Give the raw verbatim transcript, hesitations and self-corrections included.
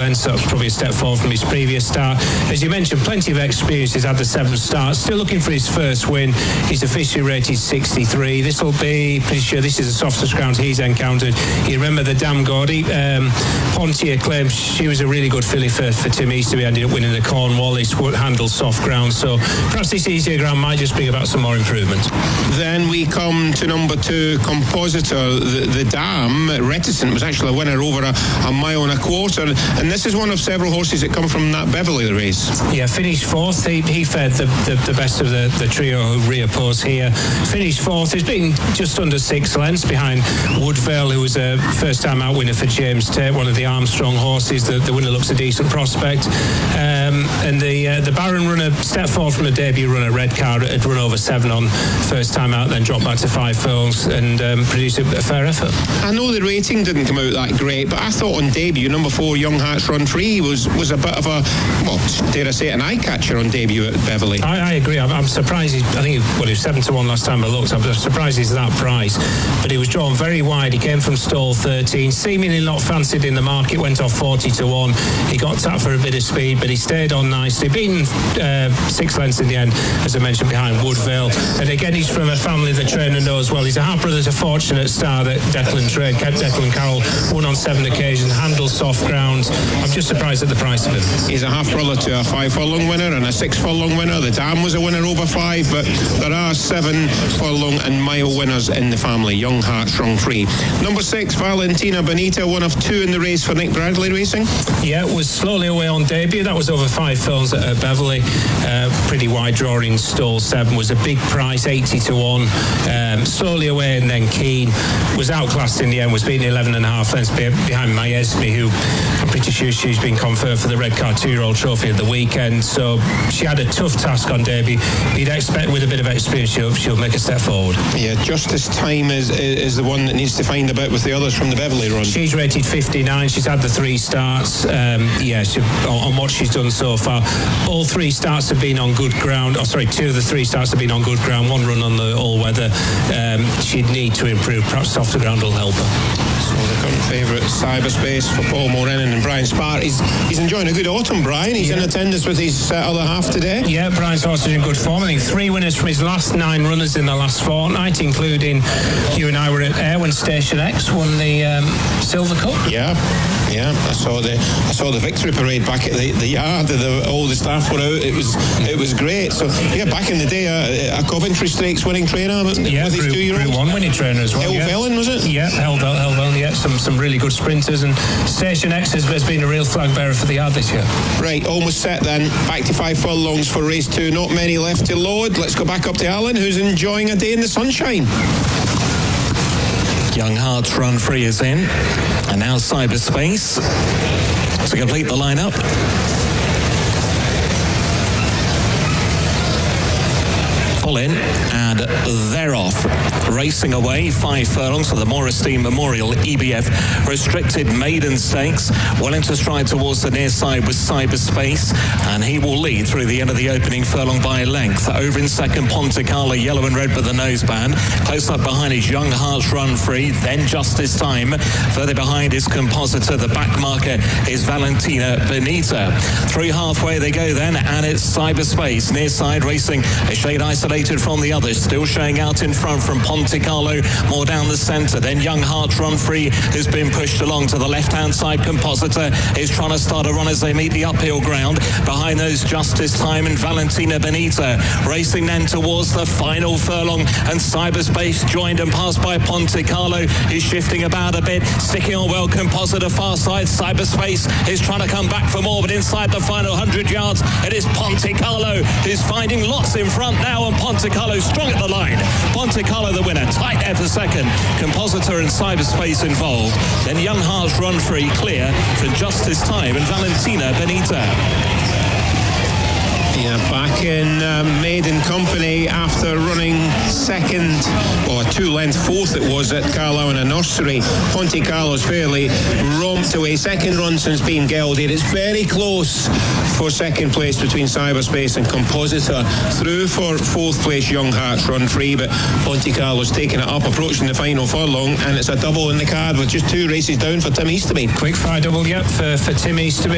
lengths. That was probably a step forward from his previous start. As you mentioned, plenty of experience. He's had the seven starts. Still looking for his first win. He's officially rated sixty-three. This will be, pretty sure this is the softest ground he's encountered. You remember the Dam Gordy? Um, Pontier claims she was a really good filly for, for Tim Easterby. Ended up winning the Cornwallis, handled soft ground. So perhaps this easier ground might just bring about some more improvement. Then we come to number two, Compositor. The, the Dam, Reticent, was actually a winner over a, a mile and a quarter. And this is one of several horses that come from that Beverley race. Yeah, finished fourth. He, he fed the, the, the best of the, the trio who reopposed here. Finished fourth. He's been just under six lengths behind Woodvale, who was a first-time out winner for James Tate, one of the Armstrong horses. The, the winner looks a decent prospect. Um, and the uh, the Baron runner stepped forward from the debut runner, Redcar, had run over seven on first time out, then dropped back to five furlongs and um, produced a, a fair effort. I know the rating didn't come out that great, but I thought on debut, number four, Young Hearts Run Free, was, was a bit of a, well, dare I say, an eye-catcher on debut at Beverley. I, I agree. I'm, I'm surprised. He's, I think well, he was seven to one last time I looked. I'm surprised he's that price. But he was drawn very wide. He came from stall thirteen, seemingly not fancied in the market, went off forty to one. He got tapped for a bit of speed, but he stayed on nicely. Beaten uh, six lengths in the end, as I mentioned, behind Woodvale. And again, he's from a family the trainer knows well. He's a half brother, a fortunate star that Declan Trade, Declan Carroll, won on seven occasions, handled soft ground. I'm just surprised at the price of him. He's a half brother to a five furlong winner and a six furlong winner. The Dam was a winner over five, but there are seven furlong and mile winners in the family. Young Hearts Run Free. Number six, Valentina Bonita, one of two in the race for Nick Bradley Racing. Yeah, it was slowly away on debut. That was over five furlongs at, at Beverley. Uh, pretty wide drawing stall seven, was a big price, eighty to one. Um, slowly away and then Keen was outclassed in the end, was beaten eleven and a half lengths behind Majesby, who I'm pretty sure she's been confirmed for the Redcar two-year-old trophy at the weekend. So she had a tough task on debut. You'd expect with a bit of experience she'll, she'll make a step forward. Yeah, Justice Time is is the one that needs to find a bit with the others from the Beverley run. She's rated fifty-nine. She's had the three starts. Um, yeah, she, on, on what she's done so far. All three starts have been on good ground. Oh, sorry, two of the three starts have been on good ground. One run on the all-weather. Um, she'd need to improve. Perhaps softer ground will help her. So the current favourite, Cyberspace, for Paul Morenin and Brian Spark. He's, he's enjoying a good autumn, Brian. He's yeah. in attendance with his uh, other half today. Yeah, Brian's horse is in good form. I think three winners from his last nine runners in the last fortnight, including you and I were at Ayr when Station X won the um, Silver Cup. Yeah, yeah. I saw the I saw the victory parade back at the, the yard. The, all the staff were out. It was it was great. So yeah, back in the day, a, a Coventry Stakes winning trainer. Yeah, with his two-year-old. one winning trainer as well. Helvellyn, yeah. was it? Yeah, Helvellyn. Helvellyn. Yeah, some some really good sprinters, and Station X has, has been a real flag bearer for the yard this year. Right, almost set then. Back to five furlongs for race two. Not many left to load. Let's go back up to Alan, who's enjoying a day in the sunshine. Young Hearts Run Free is in, and now Cyberspace to complete the lineup. Pull in, and they're off. Racing away, five furlongs for the Morristeen Memorial E B F Restricted Maiden Stakes. Well into stride towards the near side with Cyberspace, and he will lead through the end of the opening furlong by length. Over in second, Ponte Carlo, yellow and red with the noseband. Close up behind is Young Hearts Run Free, then Justice Time. Further behind is Compositor. The back marker is Valentina Bonita. Through halfway they go then, and it's Cyberspace. Near side racing a shade isolated from the others, still showing out in front from Ponte Carlo, more down the centre. Then Young Hearts Run Free has been pushed along to the left-hand side. Compositor is trying to start a run as they meet the uphill ground. Behind those, Justice Time and Valentina Bonita. Racing then towards the final furlong, and Cyberspace joined and passed by Ponte Carlo. He's shifting about a bit, sticking on well. Compositor far side. Cyberspace is trying to come back for more, but inside the final hundred yards, it is Ponte Carlo who's finding lots in front now, and Ponte Carlo strong at the line. Ponte Carlo the winner, tight there for second. Compositor and Cyberspace involved. Then Young Hearts Run Free clear for Justice Time and Valentina Bonita. Yeah, back in uh, maiden company after running second, or well, two-length fourth it was at Carlisle in a nursery. Ponte Carlo's fairly romped away. Second run since being gelded. It's very close for second place between Cyberspace and Compositor. Through for fourth place, Young Hearts Run Free, but Ponte Carlo's taking it up, approaching the final furlong, and it's a double in the card with just two races down for Tim Easterby. Quick fire double, yep, for, for Tim Easterby.